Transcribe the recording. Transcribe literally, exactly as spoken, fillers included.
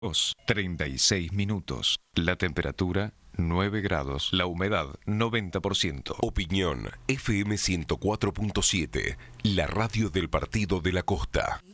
treinta y seis minutos. La temperatura nueve grados. La humedad noventa por ciento. Opinión F M ciento cuatro punto siete, la radio del Partido de la Costa.